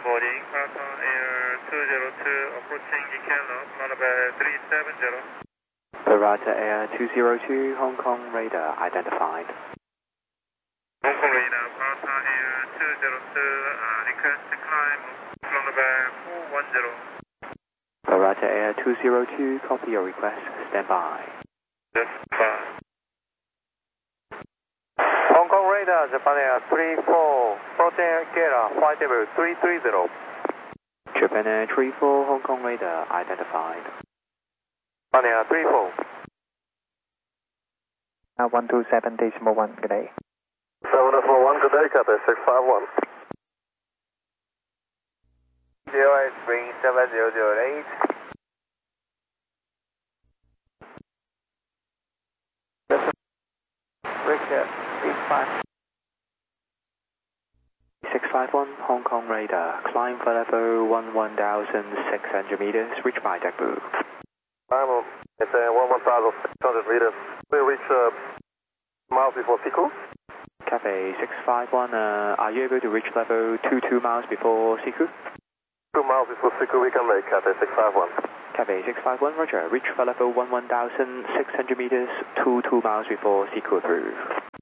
boarding, Parton Air 202, approaching Ikenlo, runway 370. Barata Air 202, Hong Kong radar identified. Hong Kong radar, Parton Air 202, request to climb, runway 410. Barata Air 202, copy your request, stand by. Yes, bye. Hong Kong radar, Japan Air 34, Protein Kera, flight level 330. Japan Air 34, Hong Kong radar identified. Japan Air 34. 127.1, good day. 741, good day, Cathay 651. 087008. Richard, 651, Hong Kong radar, climb for level 11,600 meters, reach by Dagbu. I'm at 11,600 meters. We reach miles before Siku. Cathay 651, are you able to reach level 22 miles before Siku? 2 miles before Siku we can make, Cathay 651. Cathay 651, roger, reach for level 11,600 meters, 2 miles before Siku approved.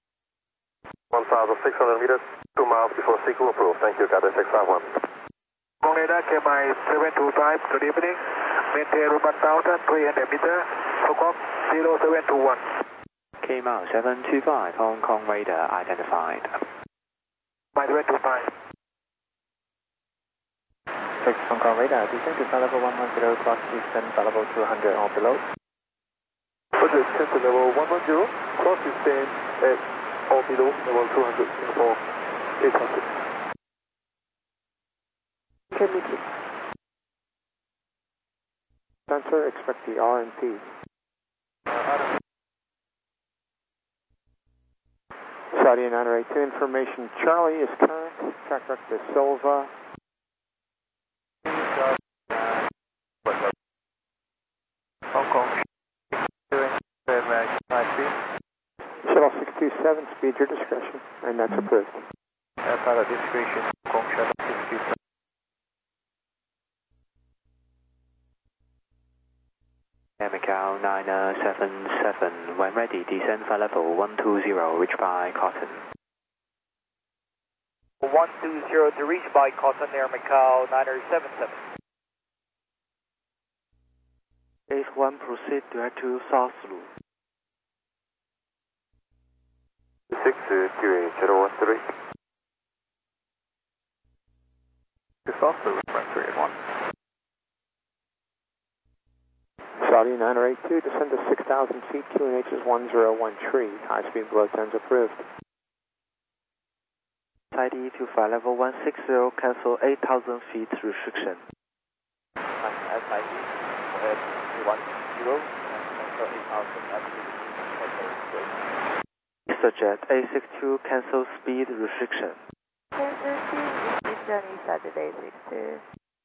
1,600 meters, 2 miles before Siku approved. Thank you, Cathay 651. Hong Radar KMI 725, good evening. Maintain 1,300 meters, Squawk 0721. KML 725, Hong Kong radar identified. My 725. 6 Hong Kong radar, descend to level 110, cross descend to level 200 or below. Roger, descend to level 110, cross descend at or below level 200, Singapore 800. Okay, meet you. Sensor, expect the RNP. Saudi 982 information, Charlie is current, track record is Silva. Hong Kong, Shuttle 627, speed your discretion, and that's approved. Pilot discretion, Hong Kong Shuttle 627. Macau 977, when ready, descend for level 120, reach by Cotton. 120 to reach by Cotton Air Macau 977. H1 proceed direct to South Loop. 6QA013. To South Loop, 381. Saudi 982, descend to 6,000 feet, QNH is 1013, high speed below 10's approved. ID to flight level 160, cancel 8,000 feet restriction. SID 110, cancel 8,000 Jet A62, cancel speed restriction. Cancel speed restriction is Saturday 62.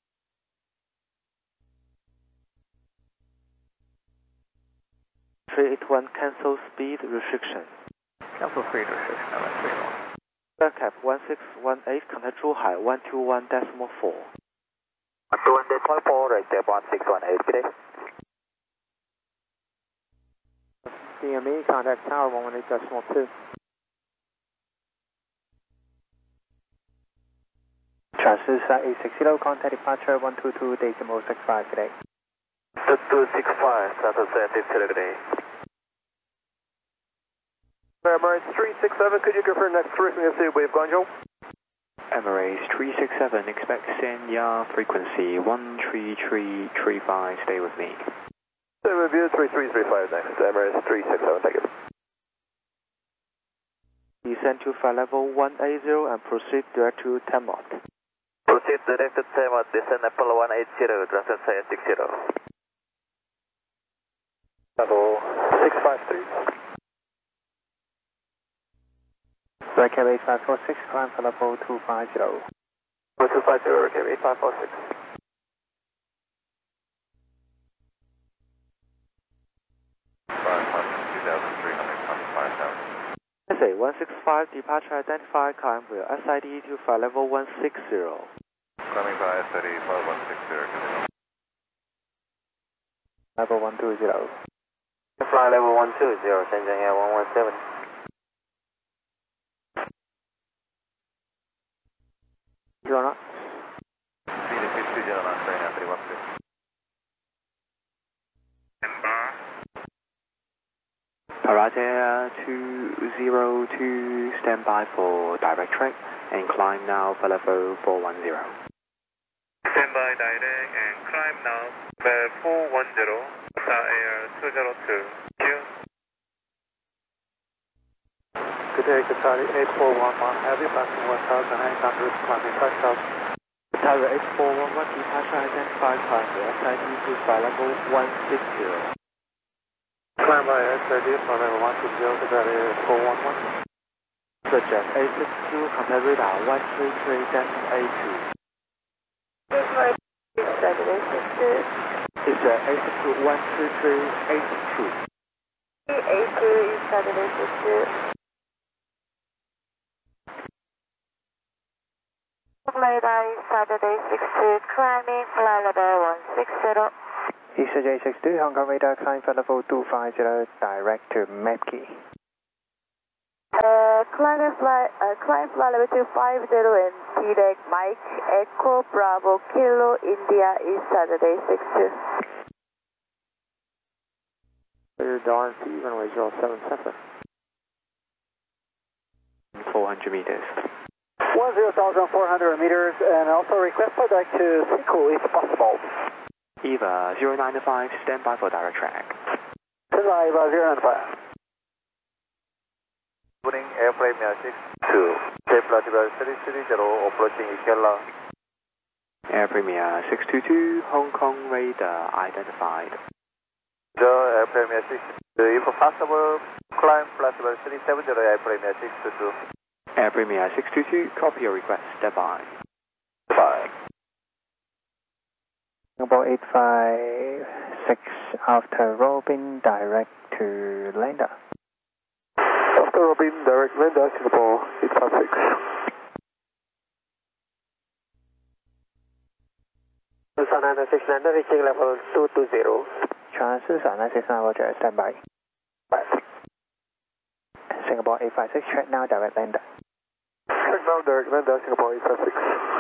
.381, cancel speed restriction. Cancel speed restriction, 731. Aircap 1618, contact Zhuhai 121.4. 121.4, right there, 1618, good day. DME, contact tower 118.2. Transfer A60, contact departure 122.65 today. 2265, South Atlantic, good day. Emirates 367, could you confirm next frequency wave Guangzhou? Emirates 367, expect Sanya frequency 13335, stay with me. Stay with you, 3335 next, Emirates 367, thank you. Descend to flight level 180 and proceed direct to Tamot. Proceed direct to Tamot, descend Apollo 180, transfer Saya 60. Level 653. Record 8546, climb for level 250. 250, record 8546. SA 165, departure identified, climb with SID to flight level 160. climbing by S30 Level 120. Fly level 120, Shenzhen Air 117. Zero knots. Speed is 220 knots, right now, 31 Parade Air 202, stand by for direct track and climb now for level 410. Stand by direct and climb now, level 410, Air 202. Good day, Qatari 8411, heavy passing 1,800, climbing 5,000. Qatari 8411, departure identified climb the SID by level 160. Climb by S30 for level 120, Qatari 8411. Suggest A62, contact radar 133-A2. Saturday 62. It's A62 133-A2. A2 is Saturday 62. Radar is Saturday 62, climbing flight level 160. Easter J62, Hong Kong radar, climb for level 250, direct to Mepki. Climb flight level 250 and TDEC Mike Echo Bravo Kilo India is Saturday 62. Clear Darn P, runway 077. 400 meters. 10,400 meters, and also request for direct to Siku if possible. EVA 095, stand by for direct track. Stand by 095. Putting airframe 62, tape latitude 330, approaching Ikela. Air Premier 622, Hong Kong radar identified. Airframe 62, if possible, climb latitude 370, airframe 622. Air Premier 622, copy your request, stand by. Bye. Singapore 856, after Robin, direct to Lander. After Robin, direct Lander, Singapore 856. Sun 969, reaching level 220. Chances are 969, Roger, stand by. Bye. Singapore 856, check now, direct Lander. Check now, direct Lander, Singapore 856.